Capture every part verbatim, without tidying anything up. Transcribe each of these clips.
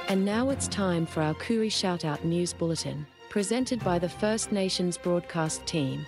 And now it's time for our Koori Shoutout News Bulletin, presented by the First Nations broadcast team.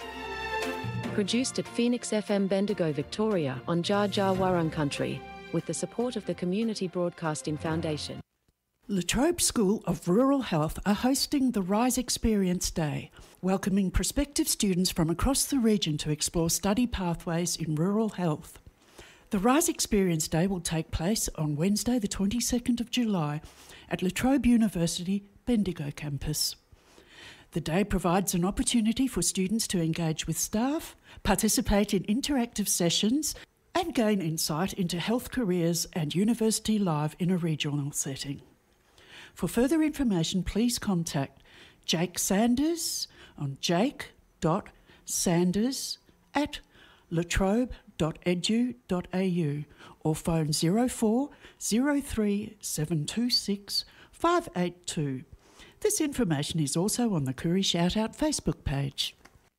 Produced at Phoenix F M Bendigo, Victoria on Dja Dja Wurrung Country, with the support of the Community Broadcasting Foundation. Latrobe School of Rural Health are hosting the RISE Experience Day, welcoming prospective students from across the region to explore study pathways in rural health. The RISE Experience Day will take place on Wednesday the twenty-second of July at Latrobe University Bendigo campus. The day provides an opportunity for students to engage with staff, participate in interactive sessions, and gain insight into health careers and university life in a regional setting. For further information, please contact Jake Sanders on jake dot sanders at latrobe dot edu dot a u or phone zero four zero three seven two six five eight two. This information is also on the Koori Shoutout Facebook page.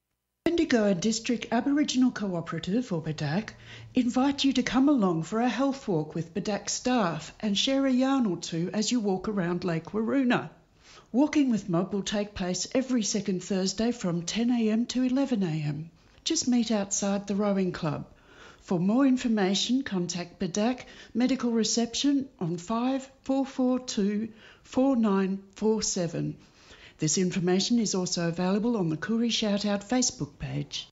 Bendigo District Aboriginal Cooperative, or B A D A C, invite you to come along for a health walk with B A D A C staff and share a yarn or two as you walk around Lake Waroona. Walking with Mob will take place every second Thursday from ten a m to eleven a m. Just meet outside the rowing club. For more information, contact B A D A C Medical Reception on five four four two four nine four seven. This information is also available on the Koori Shoutout Facebook page.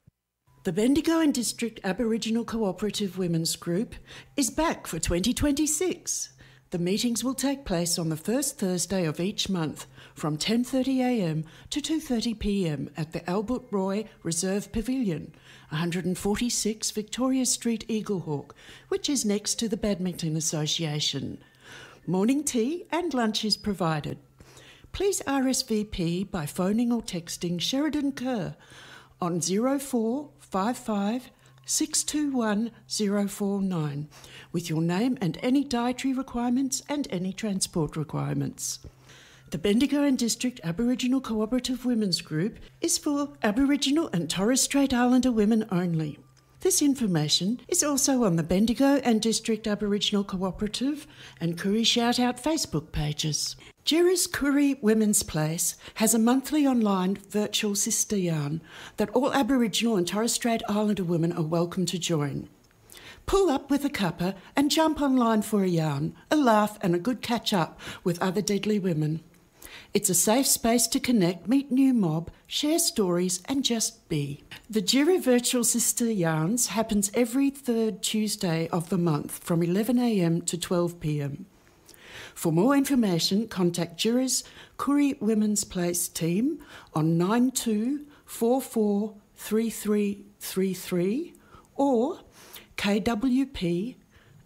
The Bendigo and District Aboriginal Cooperative Women's Group is back for twenty twenty-six. The meetings will take place on the first Thursday of each month from ten thirty a m to two thirty p m at the Albert Roy Reserve Pavilion, one forty-six Victoria Street, Eaglehawk, which is next to the Badminton Association. Morning tea and lunch is provided. Please R S V P by phoning or texting Sheridan Kerr on zero four five five six two one zero four nine with your name and any dietary requirements and any transport requirements. The Bendigo and District Aboriginal Cooperative Women's Group is for Aboriginal and Torres Strait Islander women only. This information is also on the Bendigo and District Aboriginal Cooperative and Koori Shoutout Facebook pages. Jira's Koori Women's Place has a monthly online virtual sister yarn that all Aboriginal and Torres Strait Islander women are welcome to join. Pull up with a cuppa and jump online for a yarn, a laugh and a good catch-up with other deadly women. It's a safe space to connect, meet new mob, share stories and just be. The Jira Virtual Sister Yarns happens every third Tuesday of the month from eleven a m to twelve p m. For more information, contact Jira's Koori Women's Place team on nine two four four three three three three or k w p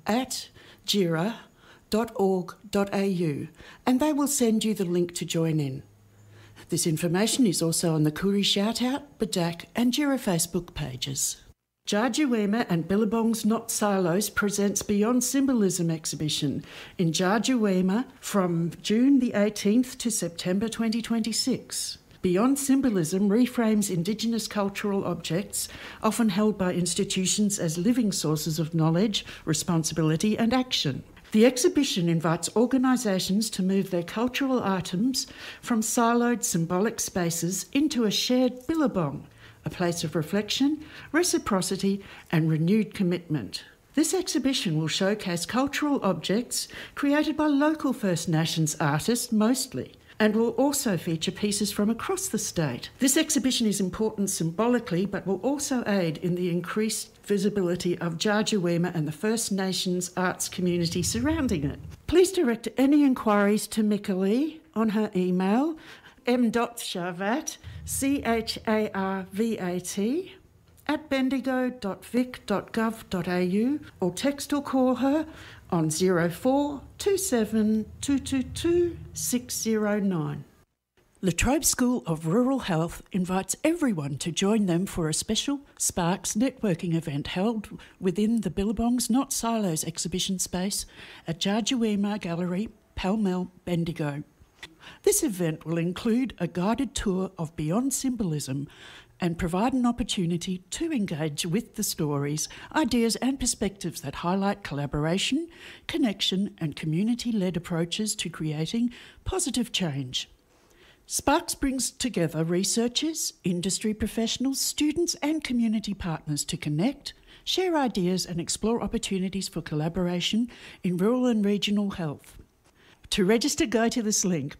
at jira dot org dot a u and they will send you the link to join in. This information is also on the Koori Shoutout, B A D A C and Jira Facebook pages. Dja Dja Wurrung and Billabong's Not Silos presents Beyond Symbolism exhibition in Dja Dja Wurrung from June the eighteenth to September twenty twenty-six. Beyond Symbolism reframes Indigenous cultural objects, often held by institutions as living sources of knowledge, responsibility and action. The exhibition invites organisations to move their cultural items from siloed symbolic spaces into a shared billabong, a place of reflection, reciprocity and renewed commitment. This exhibition will showcase cultural objects created by local First Nations artists mostly, and will also feature pieces from across the state. This exhibition is important symbolically, but will also aid in the increased visibility of Dja Dja Wurrung and the First Nations arts community surrounding it. Please direct any inquiries to Mikalee on her email m dot charvat, C H A R V A T, at bendigo dot vic dot gov dot a u or text or call her on zero four two seven two two two six zero nine. Latrobe School of Rural Health invites everyone to join them for a special Sparks networking event held within the Billabong's Not Silos exhibition space at Dja Dja Wurrung Gallery, Pall Mall, Bendigo. This event will include a guided tour of Beyond Symbolism, and provide an opportunity to engage with the stories, ideas and perspectives that highlight collaboration, connection and community-led approaches to creating positive change. Sparks brings together researchers, industry professionals, students and community partners to connect, share ideas and explore opportunities for collaboration in rural and regional health. To register, go to this link,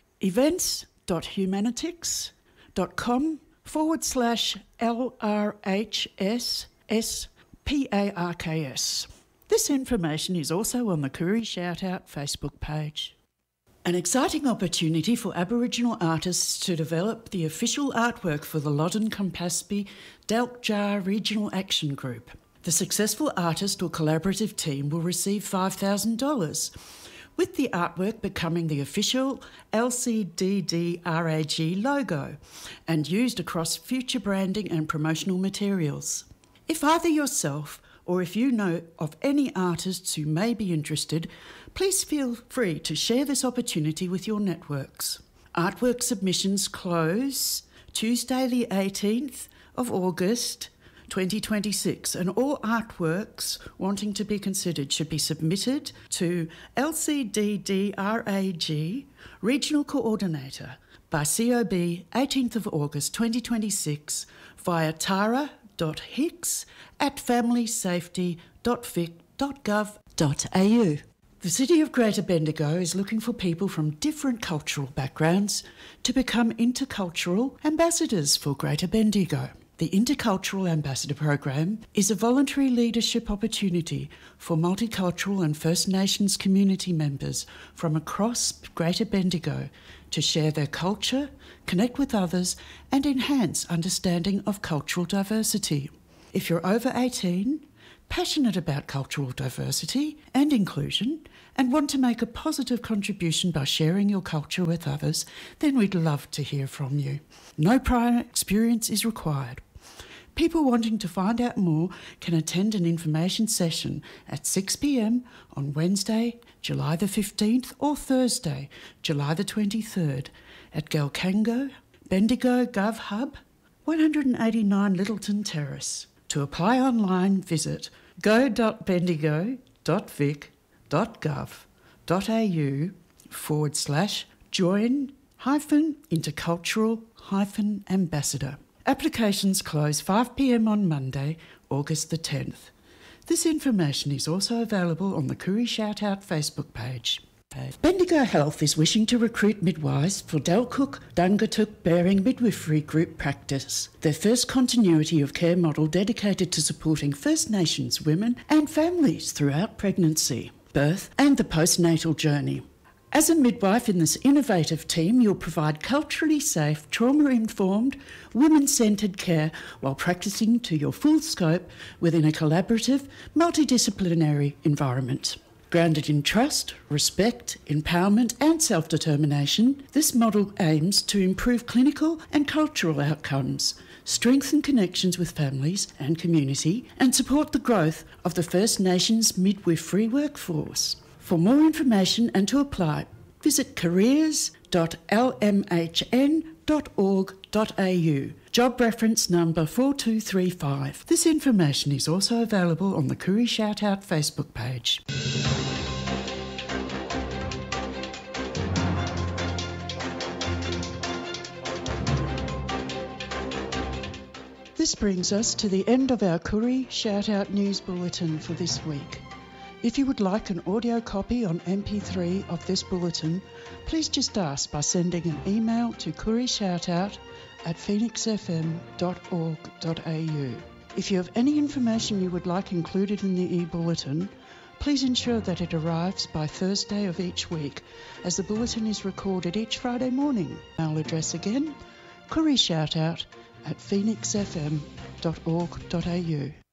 events.humanitix.com forward slash L R H S S P A R K S. This information is also on the Koori Shoutout Facebook page. An exciting opportunity for Aboriginal artists to develop the official artwork for the Loddon Campaspe Dalkjar Regional Action Group. The successful artist or collaborative team will receive five thousand dollars, with the artwork becoming the official L C D D R A G logo and used across future branding and promotional materials. If either yourself or if you know of any artists who may be interested, please feel free to share this opportunity with your networks. Artwork submissions close Tuesday the eighteenth of August twenty twenty-six, and all artworks wanting to be considered should be submitted to L C D D R A G Regional Coordinator by C O B eighteenth of August twenty twenty-six via tara.hicks at familysafety dot vic dot gov dot a u. The City of Greater Bendigo is looking for people from different cultural backgrounds to become intercultural ambassadors for Greater Bendigo. The Intercultural Ambassador Program is a voluntary leadership opportunity for multicultural and First Nations community members from across Greater Bendigo to share their culture, connect with others, and enhance understanding of cultural diversity. If you're over eighteen, passionate about cultural diversity and inclusion, and want to make a positive contribution by sharing your culture with others, then we'd love to hear from you. No prior experience is required. People wanting to find out more can attend an information session at six p m on Wednesday, July the fifteenth, or Thursday, July the twenty-third at Galkango, Bendigo Gov Hub, one eighty-nine Littleton Terrace. To apply online, visit go dot bendigo dot vic dot gov dot a u forward slash join hyphen intercultural hyphen ambassador. Applications close five p m on Monday, August the tenth. This information is also available on the Koori Shoutout Facebook page. Bendigo Health is wishing to recruit midwives for Dalcook Dangatuk Bearing Midwifery Group Practice, their first continuity of care model dedicated to supporting First Nations women and families throughout pregnancy, birth and the postnatal journey. As a midwife in this innovative team, you'll provide culturally safe, trauma-informed, women-centred care while practising to your full scope within a collaborative, multidisciplinary environment. Grounded in trust, respect, empowerment and self-determination, this model aims to improve clinical and cultural outcomes, strengthen connections with families and community, and support the growth of the First Nations midwifery workforce. For more information and to apply, visit careers dot l m h n dot org dot a u, job reference number four two three five. This information is also available on the Koori Shoutout Facebook page. This brings us to the end of our Koori Shoutout News Bulletin for this week. If you would like an audio copy on M P three of this bulletin, please just ask by sending an email to koorishoutout at phoenix f m dot org dot a u. If you have any information you would like included in the e-bulletin, please ensure that it arrives by Thursday of each week, as the bulletin is recorded each Friday morning. Mail address again, koorishoutout at phoenix f m dot org dot a u.